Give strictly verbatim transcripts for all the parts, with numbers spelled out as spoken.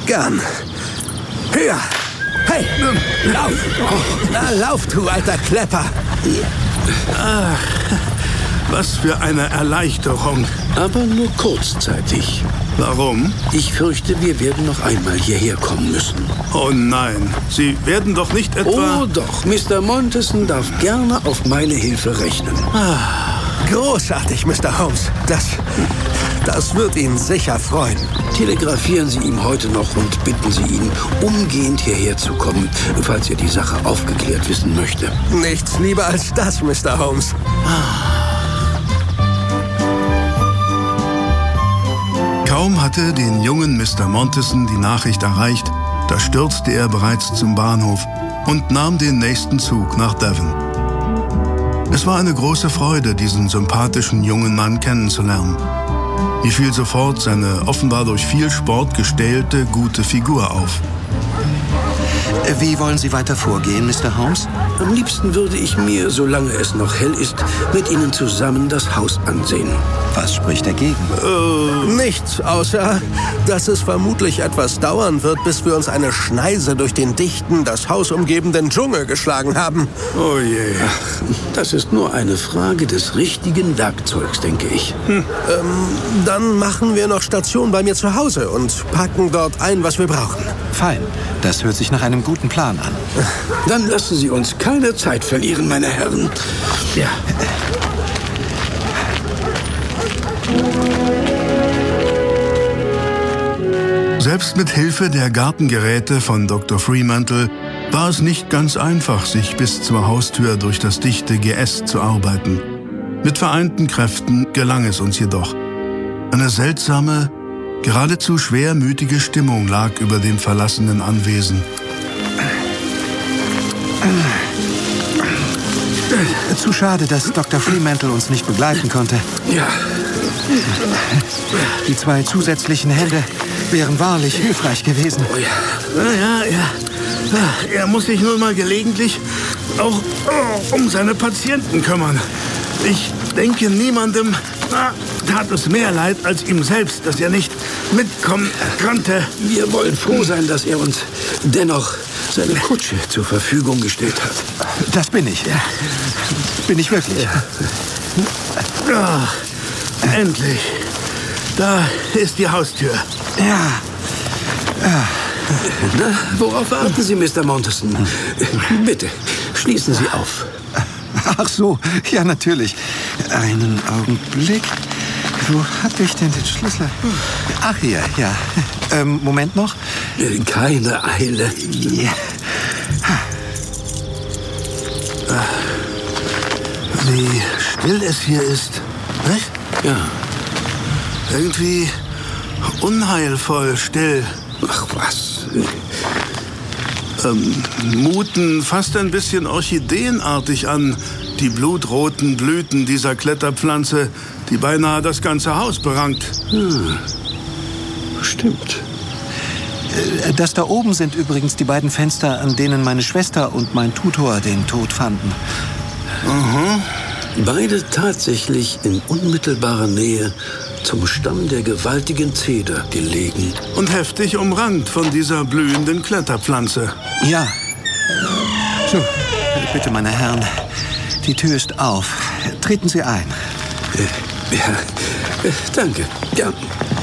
Gern. Höher! Hey, lauf! Na, lauf, du alter Klepper! Ach, was für eine Erleichterung. Aber nur kurzzeitig. Warum? Ich fürchte, wir werden noch einmal hierher kommen müssen. Oh nein, Sie werden doch nicht etwa... Oh doch, Mister Montesson darf gerne auf meine Hilfe rechnen. Ah, großartig, Mister Holmes. Das, das wird ihn sicher freuen. Telegrafieren Sie ihm heute noch und bitten Sie ihn, umgehend hierher zu kommen, falls er die Sache aufgeklärt wissen möchte. Nichts lieber als das, Mister Holmes. Kaum hatte den jungen Mister Montesson die Nachricht erreicht, da stürzte er bereits zum Bahnhof und nahm den nächsten Zug nach Devon. Es war eine große Freude, diesen sympathischen jungen Mann kennenzulernen. Mir fiel sofort seine offenbar durch viel Sport gestählte, gute Figur auf. Wie wollen Sie weiter vorgehen, Mister Holmes? Am liebsten würde ich mir, solange es noch hell ist, mit Ihnen zusammen das Haus ansehen. Was spricht dagegen? Äh, nichts, außer, dass es vermutlich etwas dauern wird, bis wir uns eine Schneise durch den dichten, das Haus umgebenden Dschungel geschlagen haben. Oh je. Ach, das ist nur eine Frage des richtigen Werkzeugs, denke ich. Hm. Ähm, dann machen wir noch Station bei mir zu Hause und packen dort ein, was wir brauchen. Fein. Das hört sich nach einem guten Plan an. Dann lassen Sie uns keine Zeit verlieren, meine Herren. Ja. Selbst mit Hilfe der Gartengeräte von Doktor Fremantle war es nicht ganz einfach, sich bis zur Haustür durch das dichte Geäst zu arbeiten. Mit vereinten Kräften gelang es uns jedoch. Eine seltsame, geradezu schwermütige Stimmung lag über dem verlassenen Anwesen. Zu schade, dass Doktor Fremantle uns nicht begleiten konnte. Ja. Die zwei zusätzlichen Hände wären wahrlich hilfreich gewesen. Oh ja. Ja, ja, ja. Er muss sich nun mal gelegentlich auch oh, um seine Patienten kümmern. Ich denke, niemandem na, tat es mehr leid als ihm selbst, dass er nicht mitkommen konnte. Wir wollen froh sein, dass er uns dennoch seine Kutsche zur Verfügung gestellt hat. Das bin ich. Bin ich wirklich. Ja, endlich. Da ist die Haustür. Ja. ja. Na, worauf warten Sie, Mister Montesson? Bitte, schließen Sie auf. Ach so, ja, natürlich. Einen Augenblick. Wo hatte ich denn den Schlüssel? Ach, hier, ja. Ähm, Moment noch. Keine Eile. Ja. Wie still es hier ist, nicht? Ja. Irgendwie unheilvoll still. Ach, was? Ähm, muten fast ein bisschen orchideenartig an, die blutroten Blüten dieser Kletterpflanze, die beinahe das ganze Haus berankt. Hm. Stimmt. Das da oben sind übrigens die beiden Fenster, an denen meine Schwester und mein Tutor den Tod fanden. Aha. Beide tatsächlich in unmittelbarer Nähe zum Stamm der gewaltigen Zeder gelegen. Und heftig umrankt von dieser blühenden Kletterpflanze. Ja. So, bitte, meine Herren. Die Tür ist auf. Treten Sie ein. Äh, ja, äh, danke. Ja.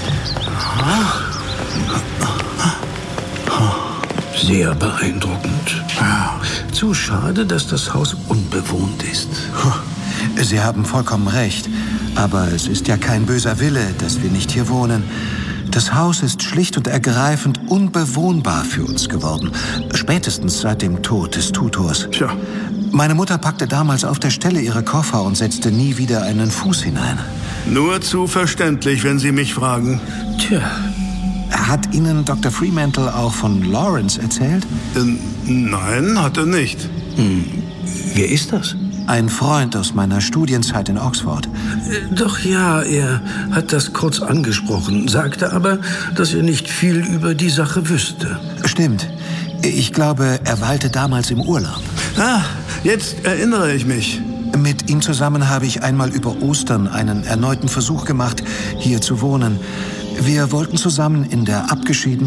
Sehr beeindruckend. Zu schade, dass das Haus unbewohnt ist. Sie haben vollkommen recht. Aber es ist ja kein böser Wille, dass wir nicht hier wohnen. Das Haus ist schlicht und ergreifend unbewohnbar für uns geworden. Spätestens seit dem Tod des Tutors. Tja. Meine Mutter packte damals auf der Stelle ihre Koffer und setzte nie wieder einen Fuß hinein. Nur zu verständlich, wenn Sie mich fragen. Tja. Hat Ihnen Doktor Fremantle auch von Lawrence erzählt? Äh, nein, hat er nicht. Hm. Wer ist das? Ein Freund aus meiner Studienzeit in Oxford. Äh, doch ja, er hat das kurz angesprochen, sagte aber, dass er nicht viel über die Sache wüsste. Stimmt. Ich glaube, er weilte damals im Urlaub. Ah, jetzt erinnere ich mich. Mit ihm zusammen habe ich einmal über Ostern einen erneuten Versuch gemacht, hier zu wohnen. Wir wollten zusammen in der abgeschiedenen